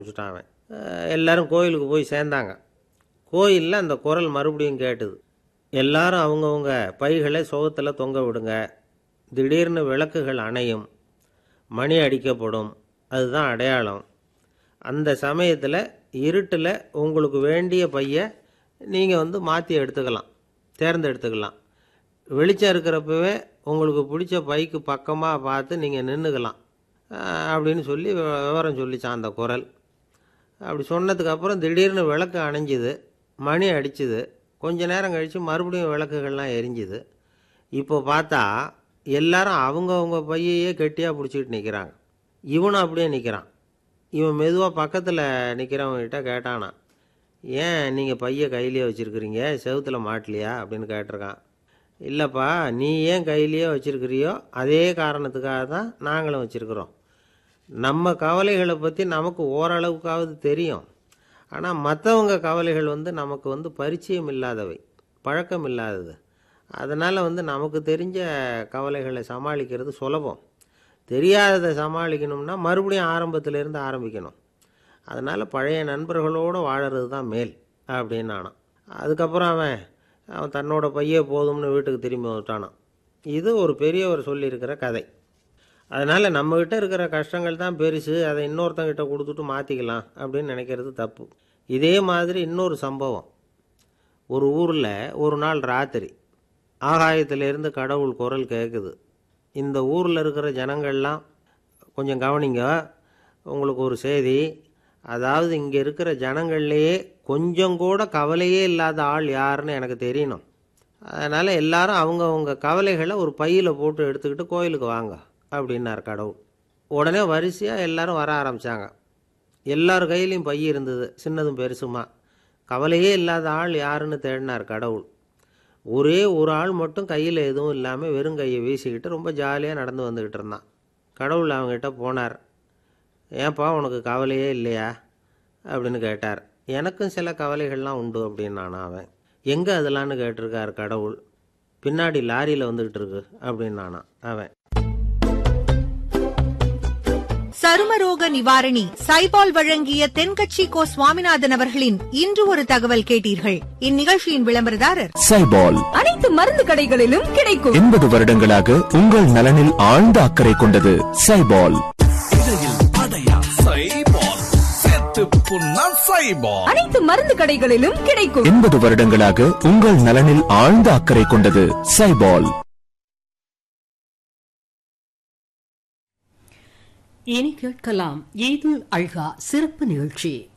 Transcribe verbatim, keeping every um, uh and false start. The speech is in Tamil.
வச்சுட்டான் அவன். எல்லாரும் கோயிலுக்கு போய் சேர்ந்தாங்க. கோயிலில் அந்த குரல் மறுபடியும் கேட்டுது. எல்லாரும் அவங்கவுங்க பைகளை சுகத்தில் தொங்க விடுங்க, திடீர்னு விளக்குகள் அணையும், மணி அடிக்கப்படும், அதுதான் அடையாளம். அந்த சமயத்தில் இருட்டில் உங்களுக்கு வேண்டிய பையை நீங்கள் வந்து மாற்றி எடுத்துக்கலாம், தேர்ந்தெடுத்துக்கலாம். வெளிச்சம் இருக்கிறப்பவே உங்களுக்கு பிடிச்ச பைக்கு பக்கமாக பார்த்து நீங்கள் நின்றுக்கலாம் அப்படின்னு சொல்லி விவரம் சொல்லிச்சான் அந்த குரல். அப்படி சொன்னதுக்கப்புறம் திடீர்னு விளக்கு அணைஞ்சிது, மணி அடிச்சுது. கொஞ்ச நேரம் கழித்து மறுபடியும் விளக்குகள்லாம் எரிஞ்சுது. இப்போ பார்த்தா எல்லாரும் அவங்கவுங்க பையையே கெட்டியாக பிடிச்சிக்கிட்டு நிற்கிறாங்க. இவனும் அப்படியே நிற்கிறான். இவன் மெதுவாக பக்கத்தில் நிற்கிறவங்ககிட்ட கேட்டானா, ஏன் நீங்கள் பையை கையிலேயே வச்சுருக்கிறீங்க, செவுத்தில் மாட்டலையா அப்படின்னு கேட்டிருக்கான். இல்லைப்பா, நீ ஏன் கையிலேயே வச்சுருக்கிறியோ அதே காரணத்துக்காக தான் நாங்களும் வச்சுருக்குறோம். நம்ம கவலைகளை பற்றி நமக்கு ஓரளவுக்காவது தெரியும். ஆனால் மற்றவங்க கவலைகள் வந்து நமக்கு வந்து பரிச்சயம் இல்லாதவை, பழக்கம் இல்லாதது. அதனால் வந்து நமக்கு தெரிஞ்ச கவலைகளை சமாளிக்கிறது சுலபம். தெரியாததை சமாளிக்கணும்னா மறுபடியும் ஆரம்பத்திலேருந்து ஆரம்பிக்கணும். அதனால் பழைய நண்பர்களோடு வாழறது தான் மேல் அப்படின்னு ஆனான். அதுக்கப்புறம் அவன் அவன் தன்னோட பையே போதும்னு வீட்டுக்கு திரும்பி வந்துட்டானான். இது ஒரு பெரியவர் சொல்லியிருக்கிற கதை. அதனால் நம்மக்கிட்ட இருக்கிற கஷ்டங்கள் தான் பெருசு, அதை இன்னொருத்தங்கிட்ட கொடுத்துட்டு மாற்றிக்கலாம் அப்படின்னு நினைக்கிறது தப்பு. இதே மாதிரி இன்னொரு சம்பவம். ஒரு ஊரில் ஒரு நாள் ராத்திரி ஆகாயத்திலேருந்து கடவுள் குரல் கேட்குது. இந்த ஊரில் இருக்கிற ஜனங்கள்லாம் கொஞ்சம் கவனிங்க, உங்களுக்கு ஒரு செய்தி. அதாவது இங்கே இருக்கிற ஜனங்கள்லேயே கொஞ்சம் கூட கவலையே இல்லாத ஆள் யாருன்னு எனக்கு தெரியணும். அதனால் எல்லாரும் அவங்கவுங்க கவலைகளை ஒரு பையில் போட்டு எடுத்துக்கிட்டு கோயிலுக்கு வாங்க அப்படின்னார் கடவுள். உடனே வரிசையாக எல்லாரும் வர ஆரம்பித்தாங்க. எல்லார் கையிலையும் பை இருந்தது, சின்னதும் பெருசுமா. கவலையே இல்லாத ஆள் யாருன்னு தேடினார் கடவுள். ஒரே ஒரு ஆள் மட்டும் கையில் எதுவும் இல்லாமல் வெறும் கையை வீசிக்கிட்டு ரொம்ப ஜாலியாக நடந்து வந்துக்கிட்டு இருந்தான். கடவுள் அவங்ககிட்ட போனார். ஏன்ப்பா உனக்கு கவலையே இல்லையா அப்படின்னு கேட்டார். எனக்கும் சில கவலைகள்லாம் உண்டு அப்படின்னானா அவன். எங்கே அதெல்லாம்னு கேட்டிருக்கார் கடவுள். பின்னாடி லாரியில் வந்துக்கிட்டு இருக்கு அப்படின்னானா அவன். சருமரோக நிவாரணி சைபால் வழங்கிய தென்கட்சி கோ சுவாமிநாதன் அவர்களின் இன்று ஒரு தகவல் கேட்டீர்கள். இந்நிகழ்ச்சியின் விளம்பரதாரர் சைபால். அனைத்து மருந்து கடைகளிலும் கிடைக்கும். எண்பது வருடங்களாக உங்கள் நலனில் ஆழ்ந்த அக்கறை கொண்டது சைபால். அனைத்து மருந்து கடைகளிலும் கிடைக்கும். எண்பது வருடங்களாக உங்கள் நலனில் ஆழ்ந்த அக்கறை கொண்டது சைபால். இனி கேட்கலாம் ஈதுல் அல்ஹா சிறப்பு நிகழ்ச்சி.